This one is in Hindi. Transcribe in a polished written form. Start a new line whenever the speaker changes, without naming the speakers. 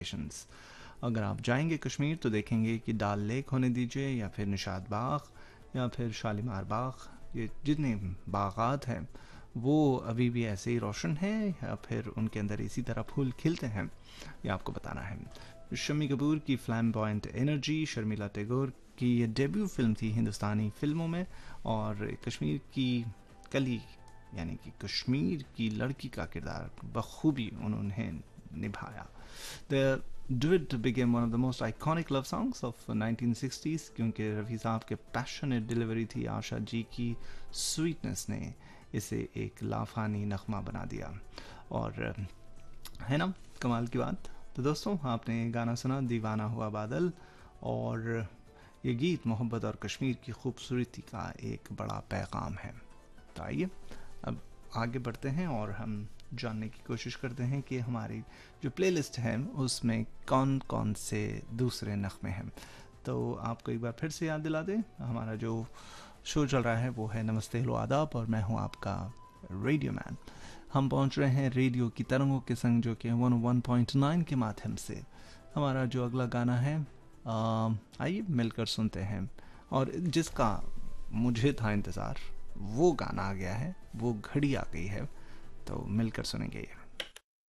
लोकेशंस। अगर आप जाएंगे कश्मीर तो देखेंगे कि डाल लेक होने दीजिए या फिर निशात बाग या फिर शालीमार बाग, ये जितने बागात हैं वो अभी भी ऐसे ही रोशन हैं या फिर उनके अंदर इसी तरह फूल खिलते हैं, ये आपको बताना है। शम्मी कपूर की फ्लैम्बॉयंट एनर्जी, शर्मिला टैगोर की ये डेब्यू फिल्म थी हिंदुस्तानी फिल्मों में, और कश्मीर की कली यानी कि कश्मीर की लड़की का किरदार बखूबी उन्होंने निभाया। The Duet became one of the most iconic love songs of 1960s क्योंकि रफ़ी साहब के पैशनेट डिलीवरी थी, आशा जी की स्वीटनेस ने इसे एक लाफानी नगमा बना दिया। और है ना कमाल की बात। तो दोस्तों आपने गाना सुना दीवाना हुआ बादल, और ये गीत मोहब्बत और कश्मीर की खूबसूरती का एक बड़ा पैगाम है। तो आइए अब आगे बढ़ते हैं और हम जानने की कोशिश करते हैं कि हमारी जो प्लेलिस्ट है उसमें कौन कौन से दूसरे नगमे हैं। तो आपको एक बार फिर से याद दिला दें, हमारा जो शो चल रहा है वो है नमस्ते हेलो आदाब, और मैं हूं आपका रेडियो मैन। हम पहुंच रहे हैं रेडियो की तरंगों के संग जो कि 101.9 के माध्यम से। हमारा जो अगला गाना है आइए मिलकर सुनते हैं, और जिसका मुझे था इंतज़ार वो गाना आ गया है, वो घड़ी आ गई है, तो मिलकर सुनेंगे ये।